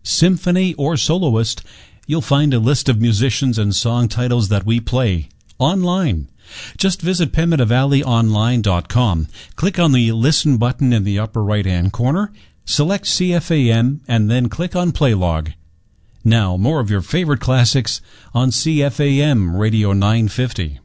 symphony, or soloist, you'll find a list of musicians and song titles that we play online. Just visit PimetaValleyOnline.com, click on the Listen button in the upper right-hand corner, select CFAM, and then click on Play Log. Now, more of your favorite classics on CFAM Radio 950.